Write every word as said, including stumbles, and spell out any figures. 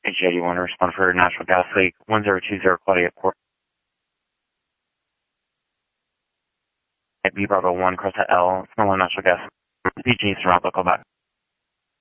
H eighty-one, respond for natural gas leak, one zero two zero Claudia Court. B Bravo one, cross at L, small natural gas. P G, surround, call back.